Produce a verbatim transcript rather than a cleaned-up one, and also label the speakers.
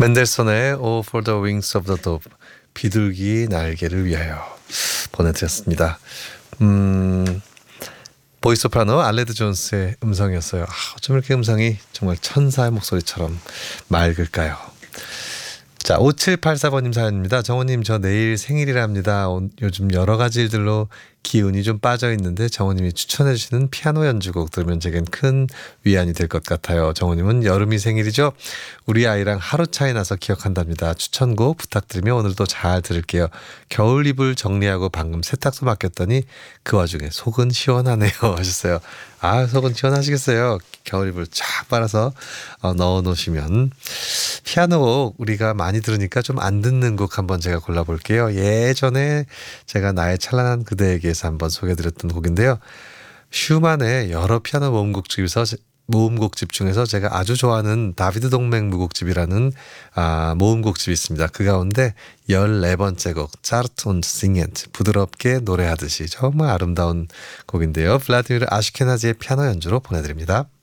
Speaker 1: 멘델손의 Oh for the Wings of the Dove, 비둘기 날개를 위하여 보내드렸습니다. 음, 보이소프라노 알레드 존스의 음성이었어요. 아, 어쩜 이렇게 음성이 정말 천사의 목소리처럼 맑을까요? 자, 오칠팔사 번님 사연입니다. 정호님, 저 내일 생일이랍니다. 오, 요즘 여러 가지 일들로 기운이 좀 빠져 있는데 정호님이 추천해 주시는 피아노 연주곡 들으면 제겐 큰 위안이 될 것 같아요. 정호님은 여름이 생일이죠? 우리 아이랑 하루 차이 나서 기억한답니다. 추천곡 부탁드리며 오늘도 잘 들을게요. 겨울 이불 정리하고 방금 세탁소 맡겼더니 그 와중에 속은 시원하네요 하셨어요. 아, 속은 시원하시겠어요. 겨울 이불 쫙 빨아서 어, 넣어 놓으시면. 피아노 우리가 많이 들으니까 좀 안 듣는 곡 한번 제가 골라볼게요. 예전에 제가 나의 찬란한 그대에게서 한번 소개해드렸던 곡인데요. 슈만의 여러 피아노 모음곡집에서 모음곡집 중에서 제가 아주 좋아하는 다비드 동맹 무곡집이라는 아, 모음곡집이 있습니다. 그 가운데 열네 번째 곡 자르트 und singend, 부드럽게 노래하듯이 정말 아름다운 곡인데요. 블라디미르 아슈케나지의 피아노 연주로 보내드립니다.